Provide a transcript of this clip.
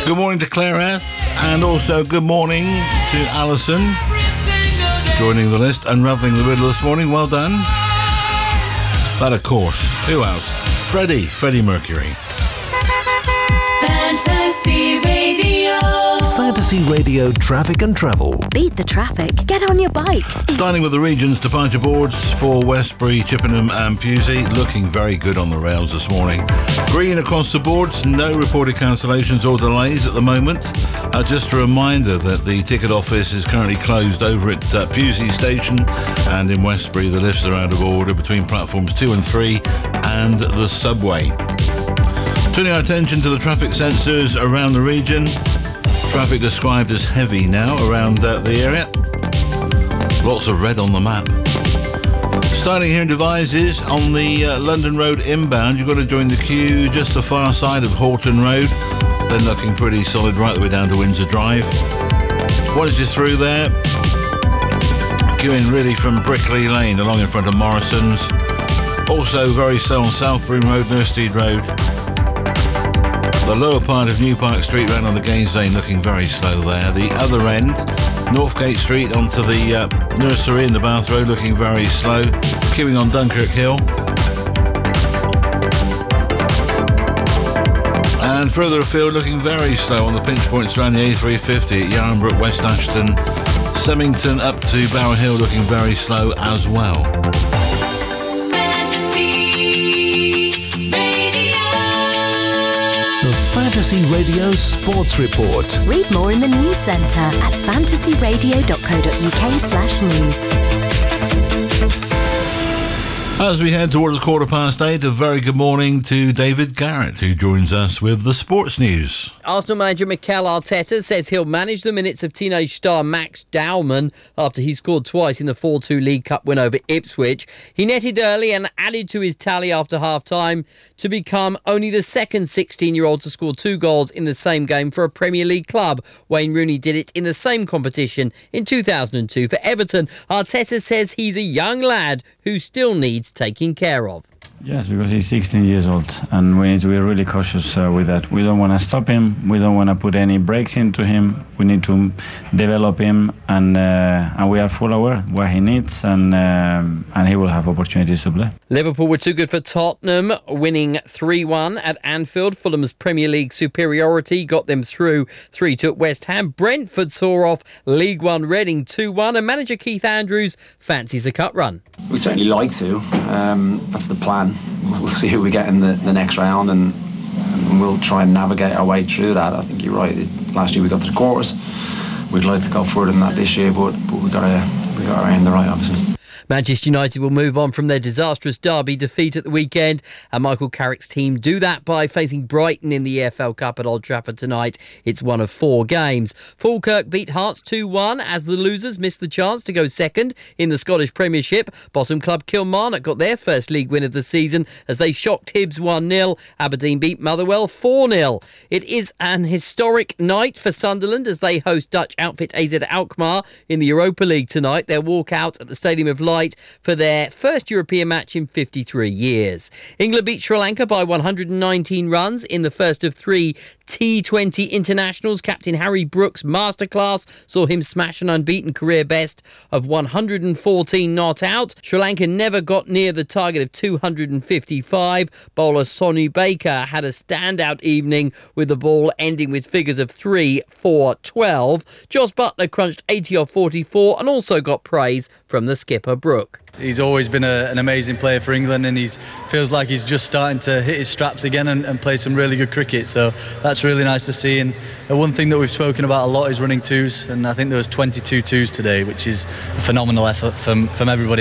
Good morning to Claire F. And also good morning to Alison, joining the list, unravelling the riddle this morning. Well done. But of course, who else? Freddie Mercury. Fantasy Radio. Fantasy Radio traffic and travel. Beat the traffic. Get on your bike. Starting with the region's departure boards for Westbury, Chippenham and Pewsey, looking very good on the rails this morning. Green across the boards, no reported cancellations or delays at the moment. Just a reminder that the ticket office is currently closed over at Pewsey Station, and in Westbury the lifts are out of order between platforms 2 and 3 and the subway. Turning our attention to the traffic sensors around the region. Traffic described as heavy now around the area. Lots of red on the map. Starting here in Devizes on the London Road inbound, you've got to join the queue just the far side of Horton Road. Then looking pretty solid right the way down to Windsor Drive. Once you're through there, queuing really from Brickley Lane along in front of Morrison's. Also very slow on South Broom Road, Nursteed Road. The lower part of New Park Street round on the Gaines Lane looking very slow there. The other end, Northgate Street onto the nursery in the Bath Road looking very slow. Queuing on Dunkirk Hill. And further afield looking very slow on the pinch points around the A350 at Yarnbrook, West Ashton. Semmington up to Bower Hill looking very slow as well. Fantasy Radio Sports Report. Read more in the news centre at fantasyradio.co.uk/news. As we head towards 8:15, a very good morning to David Garrett, who joins us with the sports news. Arsenal manager Mikel Arteta says he'll manage the minutes of teenage star Max Dowman after he scored twice in the 4-2 League Cup win over Ipswich. He netted early and added to his tally after half-time to become only the second 16-year-old to score 2 goals in the same game for a Premier League club. Wayne Rooney did it in the same competition in 2002 for Everton. Arteta says he's a young lad who still needs taking care of. Yes, because he's 16 years old and we need to be really cautious with that. We don't want to stop him. We don't want to put any breaks into him. We need to develop him and we are full aware what he needs and he will have opportunities to play. Liverpool were too good for Tottenham, winning 3-1 at Anfield. Fulham's Premier League superiority got them through 3-2 at West Ham. Brentford saw off League One Reading 2-1 and manager Keith Andrews fancies a cut run. We certainly like to. That's the plan. We'll see who we get in the next round and we'll try and navigate our way through that. I think you're right. Last year we got to the quarters. We'd like to go further than that this year, but we got to earn the right, obviously. Manchester United will move on from their disastrous derby defeat at the weekend, and Michael Carrick's team do that by facing Brighton in the EFL Cup at Old Trafford tonight. It's one of 4 games. Falkirk beat Hearts 2-1 as the losers missed the chance to go second in the Scottish Premiership. Bottom club Kilmarnock got their first league win of the season as they shocked Hibs 1-0. Aberdeen beat Motherwell 4-0. It is an historic night for Sunderland as they host Dutch outfit AZ Alkmaar in the Europa League tonight. They'll walk out at the Stadium of Light for their first European match in 53 years. England beat Sri Lanka by 119 runs in the first of 3 T20 internationals. Captain Harry Brooks' masterclass saw him smash an unbeaten career best of 114 not out. Sri Lanka never got near the target of 255. Bowler Sonu Baker had a standout evening with the ball ending with figures of 3, 4, 12. Joss Buttler crunched 80 off 44 and also got praise from the skipper Brook. He's always been an amazing player for England and he feels like he's just starting to hit his straps again and play some really good cricket, so that's really nice to see. And the one thing that we've spoken about a lot is running twos, and I think there was 22 twos today, which is a phenomenal effort from everybody.